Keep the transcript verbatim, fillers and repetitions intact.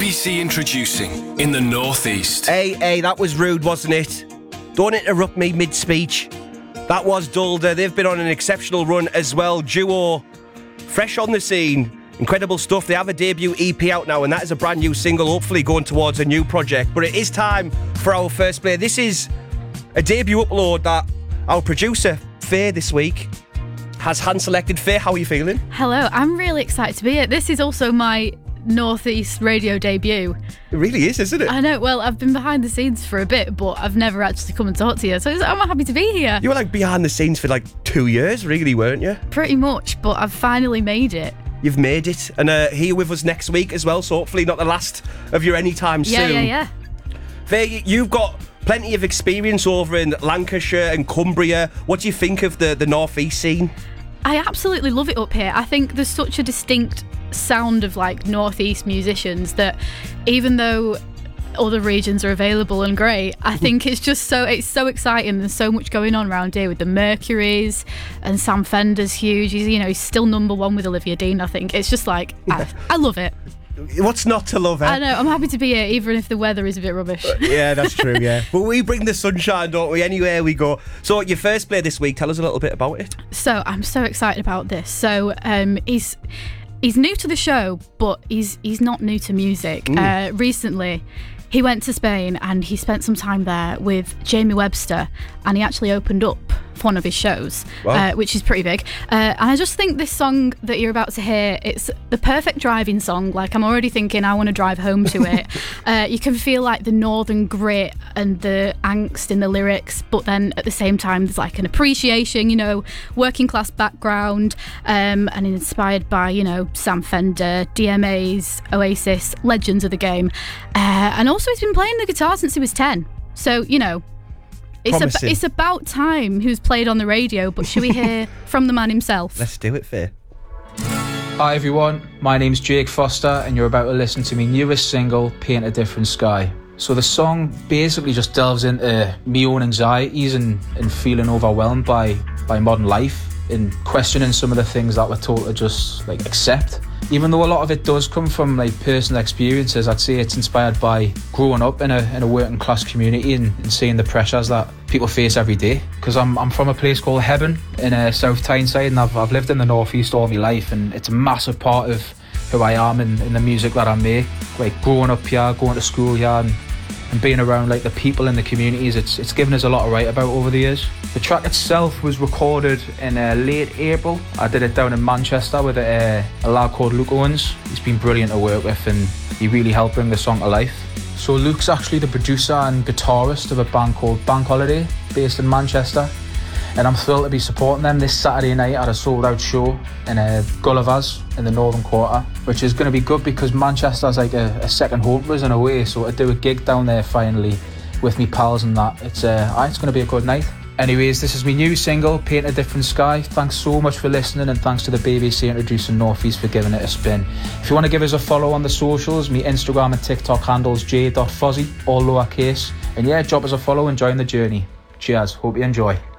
B C introducing in the Northeast. Hey, hey, that was rude, wasn't it? Don't interrupt me mid-speech. That was Dulder. They've been on an exceptional run as well. Duo, fresh on the scene. Incredible stuff. They have a debut E P out now, and that is a brand new single, hopefully going towards a new project. But it is time for our first play. This is a debut upload that our producer, Faye, this week has hand-selected. Faye, how are you feeling? Hello, I'm really excited to be here. This is also my Northeast radio debut. It really is, isn't it? I know, well, I've been behind the scenes for a bit, but I've never actually come and talked to you, so I'm happy to be here. You were like behind the scenes for like two years, really, weren't you? Pretty much, but I've finally made it. You've made it, and uh, here with us next week as well, so hopefully not the last of you anytime yeah, soon. Yeah, yeah, yeah. Faye, you've got plenty of experience over in Lancashire and Cumbria. What do you think of the, the North East scene? I absolutely love it up here. I think there's such a distinct sound of like Northeast musicians that even though other regions are available and great, I think it's just so it's so exciting. There's so much going on around here with the Mercuries, and Sam Fender's huge. He's, you know, he's still number one with Olivia Dean. I think it's just like yeah. I, I love it. What's not to love, eh? I know, I'm happy to be here even if the weather is a bit rubbish. Yeah, that's true, yeah. But we bring the sunshine, don't we? Anywhere we go. So your first play this week, tell us a little bit about it. So I'm so excited about this. So um, he's he's new to the show, but he's he's not new to music. Mm. Uh, recently, he went to Spain and he spent some time there with Jamie Webster, and he actually opened up for one of his shows, wow. uh, which is pretty big. Uh, and I just think this song that you're about to hear, it's the perfect driving song. Like, I'm already thinking I want to drive home to it. uh, you can feel like the northern grit and the angst in the lyrics, but then at the same time there's like an appreciation, you know, working class background, um, and inspired by, you know, Sam Fender, D M As, Oasis, legends of the game. Uh, and also he's been playing the guitar since he was ten. So, you know, It's, ab- it's about time who's played on the radio, but should we hear from the man himself? Let's do it, Faye. Hi everyone, my name's Jake Foster and you're about to listen to my newest single, Paint a Different Sky. So the song basically just delves into my own anxieties and, and feeling overwhelmed by, by modern life and questioning some of the things that we're told to just like accept. Even though a lot of it does come from like personal experiences, I'd say it's inspired by growing up in a in a working class community and, and seeing the pressures that people face every day. Because I'm I'm from a place called Hebburn in uh, South Tyneside, and I've I've lived in the North East all my life, and it's a massive part of who I am and, and the music that I make. Like growing up here, going to school here, and, and being around like the people in the communities, it's it's given us a lot to write about over the years. The track itself was recorded in uh, late April. I did it down in Manchester with a, a lad called Luke Owens. He's been brilliant to work with and he really helped bring the song to life. So Luke's actually the producer and guitarist of a band called Bank Holiday, based in Manchester. And I'm thrilled to be supporting them this Saturday night at a sold-out show in uh, Gulliver's in the Northern Quarter, which is going to be good because Manchester's like a, a second home for us in a way. So to do a gig down there finally with me pals and that, it's, uh, it's going to be a good night. Anyways, this is my new single, Paint a Different Sky. Thanks so much for listening and thanks to the B B C introducing Northeast for giving it a spin. If you want to give us a follow on the socials, my Instagram and TikTok handles j dot fozzy, all lowercase. And yeah, drop us a follow and join the journey. Cheers, hope you enjoy.